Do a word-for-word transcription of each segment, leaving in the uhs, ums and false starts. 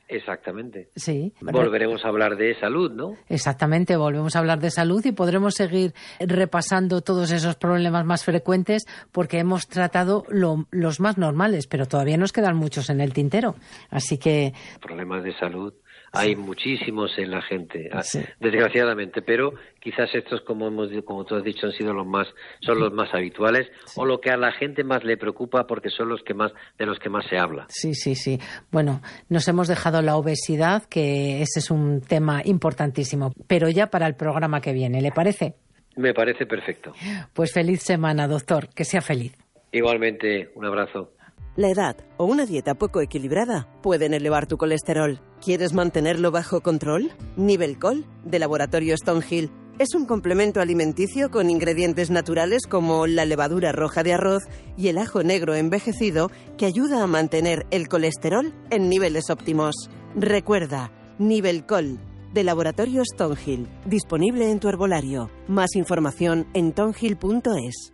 Exactamente. Sí. Volveremos a hablar de salud, ¿no? Exactamente, volvemos a hablar de salud y podremos seguir repasando todos esos problemas más frecuentes porque hemos tratado lo, los más normales, pero todavía nos quedan muchos en el tintero. Así que... Problemas de salud hay sí. muchísimos en la gente, sí. desgraciadamente, pero quizás estos, como hemos como tú has dicho, han sido los más, son los más habituales sí. o lo que a la gente más le preocupa porque son los que más, de los que más se habla. Sí, sí, sí. Bueno, nos hemos dejado la obesidad, que ese es un tema importantísimo, pero ya para el programa que viene, ¿le parece? Me parece perfecto. Pues feliz semana, doctor, que sea feliz. Igualmente, un abrazo. La edad o una dieta poco equilibrada pueden elevar tu colesterol. ¿Quieres mantenerlo bajo control? Nivelcol, de Laboratorio Stonehill, es un complemento alimenticio con ingredientes naturales como la levadura roja de arroz y el ajo negro envejecido que ayuda a mantener el colesterol en niveles óptimos. Recuerda, Nivelcol, de Laboratorio Stonehill, disponible en tu herbolario. Más información en tonhill punto es.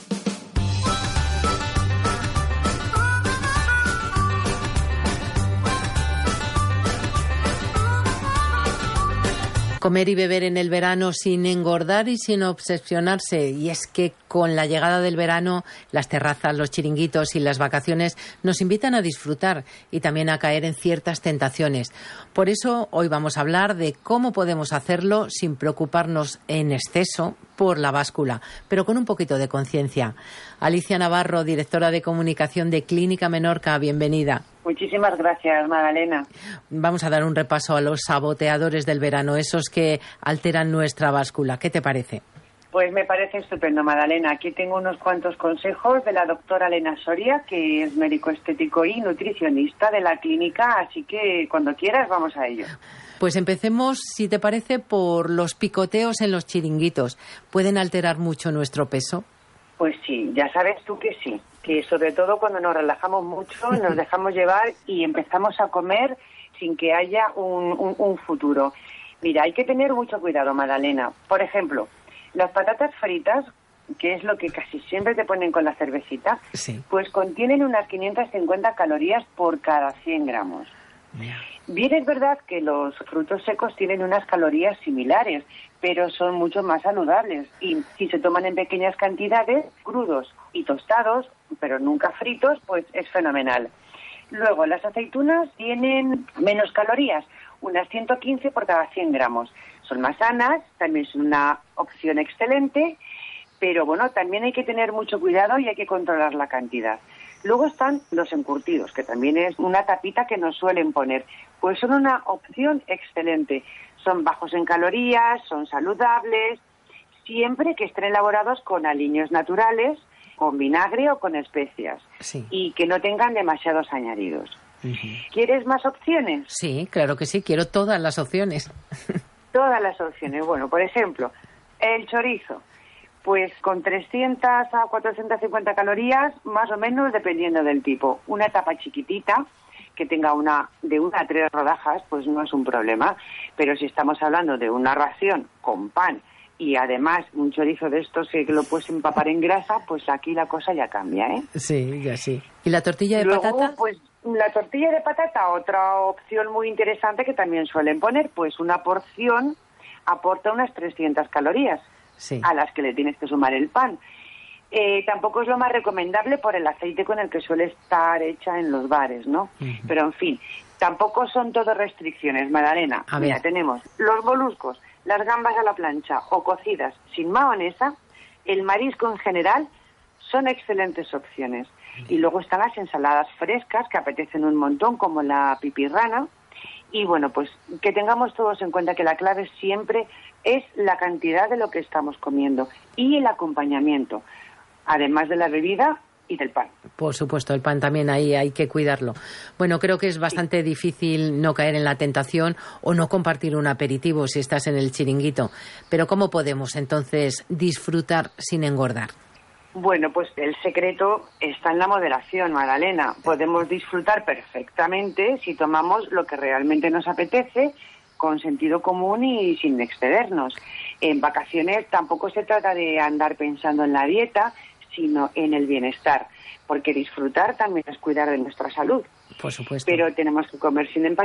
Comer y beber en el verano sin engordar y sin obsesionarse. Y es que con la llegada del verano, las terrazas, los chiringuitos y las vacaciones nos invitan a disfrutar y también a caer en ciertas tentaciones. Por eso hoy vamos a hablar de cómo podemos hacerlo sin preocuparnos en exceso por la báscula, pero con un poquito de conciencia. Alicia Navarro, directora de comunicación de Clínica Menorca, bienvenida. Muchísimas gracias, Magdalena. Vamos a dar un repaso a los saboteadores del verano, esos que alteran nuestra báscula. ¿Qué te parece? Pues me parece estupendo, Magdalena. Aquí tengo unos cuantos consejos de la doctora Elena Soria, que es médico estético y nutricionista de la clínica, así que cuando quieras vamos a ello. Pues empecemos, si te parece, por los picoteos en los chiringuitos. ¿Pueden alterar mucho nuestro peso? Pues sí, ya sabes tú que sí, que sobre todo cuando nos relajamos mucho, nos dejamos llevar y empezamos a comer sin que haya un, un, un futuro. Mira, hay que tener mucho cuidado, Magdalena. Por ejemplo, las patatas fritas, que es lo que casi siempre te ponen con la cervecita, sí. pues contienen unas quinientas cincuenta calorías por cada cien gramos. Yeah. Bien, es verdad que los frutos secos tienen unas calorías similares, pero son mucho más saludables y si se toman en pequeñas cantidades, crudos y tostados, pero nunca fritos, pues es fenomenal. Luego, las aceitunas tienen menos calorías, unas ciento quince por cada cien gramos. Son más sanas, también son una opción excelente, pero bueno, también hay que tener mucho cuidado y hay que controlar la cantidad. Luego están los encurtidos, que también es una tapita que nos suelen poner. Pues son una opción excelente. Son bajos en calorías, son saludables, siempre que estén elaborados con aliños naturales, con vinagre o con especias, sí. y que no tengan demasiados añadidos. Uh-huh. ¿Quieres más opciones? Sí, claro que sí, quiero todas las opciones. Todas las opciones. Bueno, por ejemplo, el chorizo. Pues con trescientas a cuatrocientas cincuenta calorías, más o menos, dependiendo del tipo. Una tapa chiquitita, que tenga una de una a tres rodajas, pues no es un problema. Pero si estamos hablando de una ración con pan y además un chorizo de estos que lo puedes empapar en grasa, pues aquí la cosa ya cambia, ¿eh? Sí, ya sí. ¿Y la tortilla de Luego, patata? Pues la tortilla de patata, otra opción muy interesante que también suelen poner, pues una porción aporta unas trescientas calorías. Sí. A las que le tienes que sumar el pan. Eh, tampoco es lo más recomendable por el aceite con el que suele estar hecha en los bares, ¿no? Uh-huh. Pero, en fin, tampoco son todo restricciones, Magdalena. A Mira, ver. tenemos los moluscos, las gambas a la plancha o cocidas sin mahonesa, el marisco en general, son excelentes opciones. Uh-huh. Y luego están las ensaladas frescas que apetecen un montón, como la pipirrana. Y bueno, pues que tengamos todos en cuenta que la clave siempre es la cantidad de lo que estamos comiendo y el acompañamiento, además de la bebida y del pan. Por supuesto, el pan también ahí hay que cuidarlo. Bueno, creo que es bastante sí. difícil no caer en la tentación o no compartir un aperitivo si estás en el chiringuito. Pero ¿cómo podemos entonces disfrutar sin engordar? Bueno, pues el secreto está en la moderación, Magdalena. Podemos disfrutar perfectamente si tomamos lo que realmente nos apetece, con sentido común y sin excedernos. En vacaciones tampoco se trata de andar pensando en la dieta, sino en el bienestar, porque disfrutar también es cuidar de nuestra salud. Por supuesto. Pero tenemos que comer sin empañar.